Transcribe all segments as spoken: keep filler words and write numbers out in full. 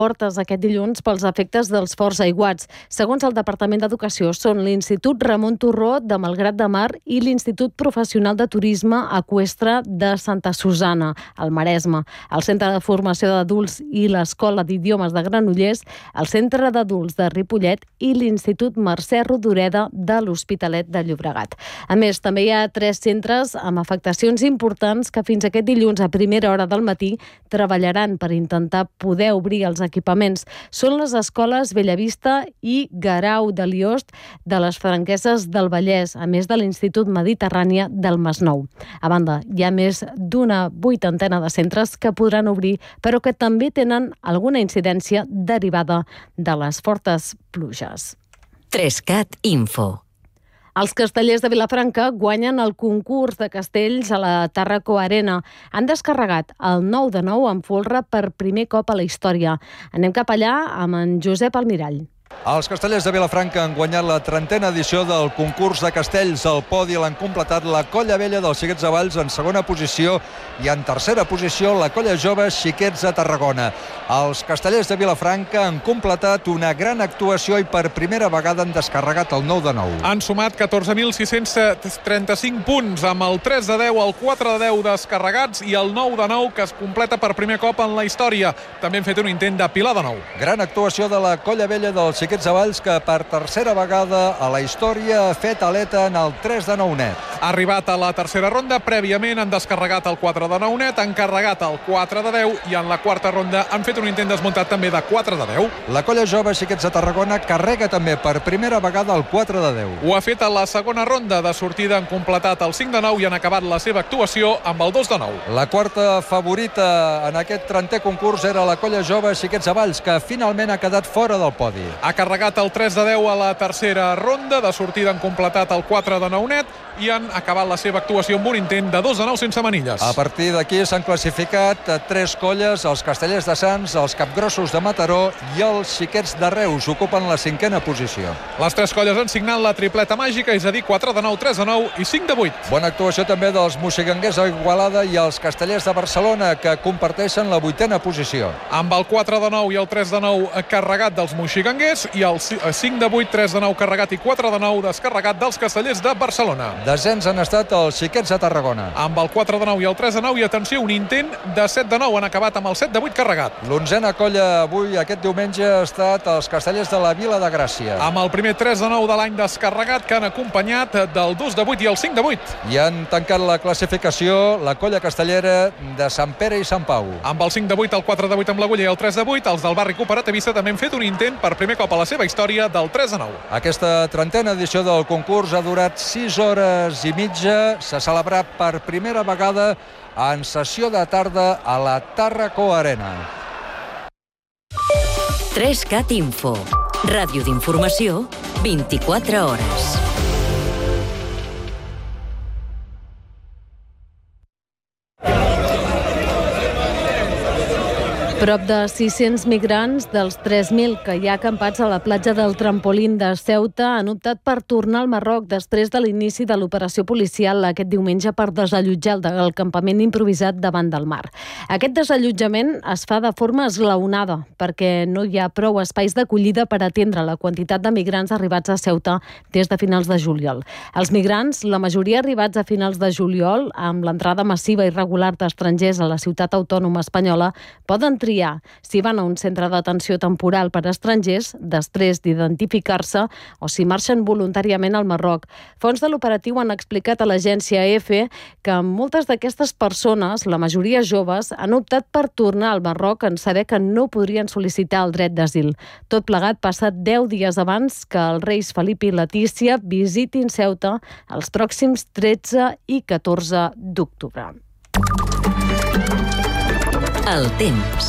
portes aquest dilluns pels efectes dels forts aiguats. Segons el Departament d'Educació, són l'Institut Ramon Turró de Malgrat de Mar i l'Institut Professional de Turisme Eqüestre de Santa Susana, al Maresme, el Centre de Formació d'Adults i l'Escola d'Idiomes de Granollers, el Centre d'Adults de Ripollet i l'Institut Mercè Rodoreda de l'Hospitalet de Llobregat. A més, també hi ha tres centres amb afectacions importants que fins aquest dilluns a primera hora del matí treballaran per intentar poder obrir els equipaments. Són les escoles Bellavista i Garau de Liost de les Franqueses del Vallès, a més de l'Institut Mediterrània del Masnou. A banda, hi ha més d'una vuitantena de centres que podran obrir, però que també tenen alguna incidència derivada de les fortes pluges. Trescat Info. Els castellers de Vilafranca guanyen el concurs de castells a la Tàrraco Arena. Han descarregat el nou de nou amb folre per primer cop a la història. Anem cap allà amb en Josep Almirall. Els castellers de Vilafranca han guanyat la trentena edició del concurs de castells. Al podi l'han completat la Colla Vella dels Xiquets de Valls en segona posició i en tercera posició la Colla Jove Xiquets de Tarragona. Els castellers de Vilafranca han completat una gran actuació i per primera vegada han descarregat el nou de nou. Han sumat catorze mil sis-cents trenta-cinc punts amb el tres de deu, el quatre de deu descarregats i el nou de nou que es completa per primer cop en la història. També han fet un intent de pilar de nou. Gran actuació de la Colla Vella dels Xiquets de Valls que per tercera vegada a la història ha fet aleta en el tres de nou net. Ha arribat a la tercera ronda, prèviament han descarregat el quatre de nou net, han carregat el quatre de deu i en la quarta ronda han fet un intent desmuntat també de quatre de deu. La Colla Jove Xiquets de Tarragona carrega també per primera vegada el quatre de deu. Ho ha fet a la segona ronda, de sortida han completat el cinc de nou i han acabat la seva actuació amb el dos de nou. La quarta favorita en aquest trentè concurs era la Colla Jove Xiquets de Valls, que finalment ha quedat fora del podi. Ha carregat el tres de deu a la tercera ronda, de sortida han completat el quatre de nou net i han acabat la seva actuació amb un intent de dos de nou sense manilles. A partir d'aquí s'han classificat tres colles, els castellers de Sants, els capgrossos de Mataró i els xiquets de Reus, ocupen la cinquena posició. Les tres colles han signat la tripleta màgica, és a dir, quatre de nou, tres de nou i cinc de vuit. Bona actuació també dels moixiganguers a Igualada i els castellers de Barcelona, que comparteixen la vuitena posició. Amb el quatre de nou i el tres de nou carregat dels moixiganguers i el cinc de vuit, tres de nou carregat i quatre de nou descarregat dels castellers de Barcelona. Desens han estat els xiquets de Tarragona. Amb el quatre de nou i el tres de nou i, atenció, un intent de set de nou, han acabat amb el set de vuit carregat. L'onzena colla avui, aquest diumenge, ha estat els castellers de la Vila de Gràcia. Amb el primer tres de nou de l'any descarregat que han acompanyat del dos de vuit i el cinc de vuit. I han tancat la classificació la colla castellera de Sant Pere i Sant Pau. Amb el cinc de vuit, el quatre de vuit amb l'Agulla i el tres de vuit, els del barri cooperativista també han fet un intent per primer cop a la seva història del tres de nou. Aquesta trentena edició del concurs ha durat sis hores i mitja. S'ha celebrat per primera vegada en sessió de tarda a la Tàrraco Arena. Trescat Info. Ràdio d'informació, vint-i-quatre hores. Prop de sis-cents migrants dels tres mil que hi ha acampats a la platja del Trampolín de Ceuta han optat per tornar al Marroc després de l'inici de l'operació policial aquest diumenge per desallotjar el campament improvisat davant del mar. Aquest desallotjament es fa de forma esglaonada perquè no hi ha prou espais d'acollida per atendre la quantitat de migrants arribats a Ceuta des de finals de juliol. Els migrants, la majoria arribats a finals de juliol, amb l'entrada massiva i regular d'estrangers a la ciutat autònoma espanyola, poden triar si van a un centre d'atenció temporal per a estrangers després d'identificar-se o si marxen voluntàriament al Marroc. Fons de l'operatiu han explicat a l'agència E F E que moltes d'aquestes persones, la majoria joves, han optat per tornar al Marroc en saber que no podrien sol·licitar el dret d'asil. Tot plegat passat deu dies abans que els reis Felip i Letícia visitin Ceuta els pròxims tretze i catorze d'octubre. El temps.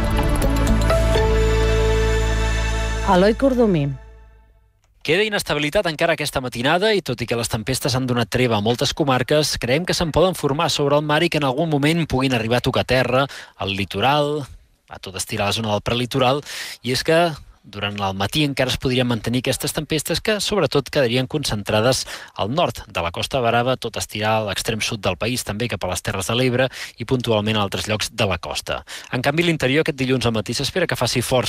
Eloi Cordomí. Queda inestabilitat encara aquesta matinada i tot i que les tempestes han donat treva a moltes comarques, creiem que se'n poden formar sobre el mar i que en algun moment puguin arribar a tocar terra, al litoral, a tot estirar la zona del prelitoral, i és que Durant el matí encara es podrien mantenir aquestes tempestes que, sobretot, quedarien concentrades al nord de la Costa Brava, tot estirar a l'extrem sud del país, també cap a les Terres de l'Ebre i puntualment a altres llocs de la costa. En canvi, a l'interior aquest dilluns al matí s'espera que faci força